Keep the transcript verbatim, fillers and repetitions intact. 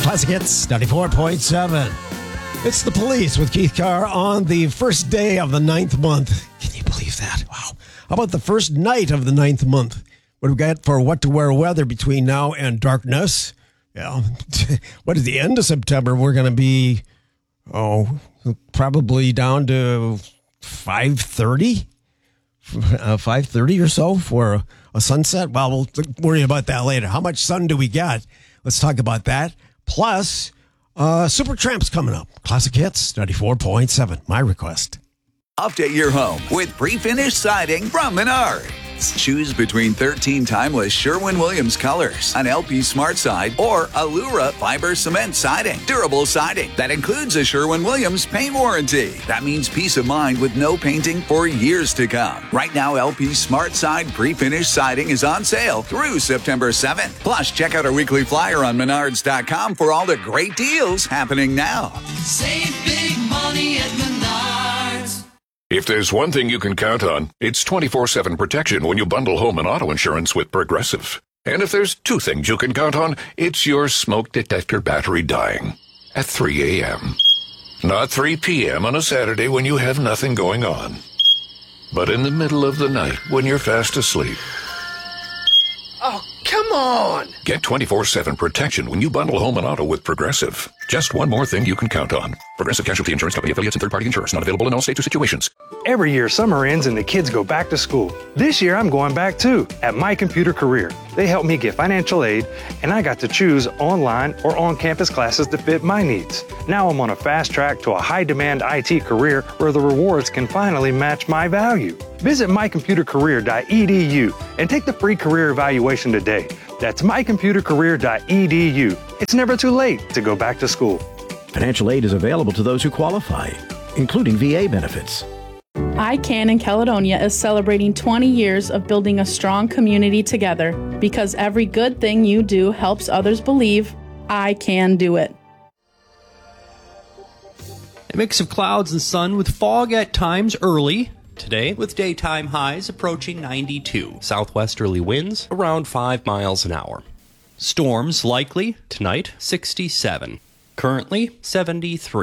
Classic Hits ninety-four point seven. It's The Police with Keith Carr on the first day of the ninth month. Can you believe that? Wow. How about the first night of the ninth month? What do we got for what to wear weather between now and darkness? Yeah. What is the end of September? We're going to be, oh, probably down to five thirty? Uh, five thirty or so for a, a sunset? Well, we'll worry about that later. How much sun do we get? Let's talk about that. Plus, uh, Supertramp's coming up. Classic Hits ninety-four point seven. My request. Update your home with pre-finished siding from Menards. Choose between thirteen timeless Sherwin-Williams colors, an L P Smart Side, or Allura fiber cement siding. Durable siding that includes a Sherwin-Williams paint warranty. That means peace of mind with no painting for years to come. Right now, L P Smart Side pre-finished siding is on sale through September seventh. Plus, check out our weekly flyer on menards dot com for all the great deals happening now. Save big money at Menards. If there's one thing you can count on, it's twenty-four seven protection when you bundle home and auto insurance with Progressive. And if there's two things you can count on, it's your smoke detector battery dying at three a.m. Not three p.m. on a Saturday when you have nothing going on, but in the middle of the night when you're fast asleep. Oh, come on! Get twenty-four seven protection when you bundle home and auto with Progressive. Just one more thing you can count on. Progressive Casualty Insurance Company affiliates and third-party insurers. Not available in all states or situations. Every year, summer ends and the kids go back to school. This year, I'm going back too, at My Computer Career. They helped me get financial aid, and I got to choose online or on-campus classes that fit my needs. Now I'm on a fast track to a high-demand I T career where the rewards can finally match my value. Visit my computer career dot e d u and take the free career evaluation today. That's my computer career dot e d u. It's never too late to go back to school. Financial aid is available to those who qualify, including V A benefits. I CAN in Caledonia is celebrating twenty years of building a strong community together because every good thing you do helps others believe I can do it. A mix of clouds and sun with fog at times early today, with daytime highs approaching ninety-two. Southwesterly winds around five miles an hour. Storms likely tonight, sixty-seven. Currently, seventy-three.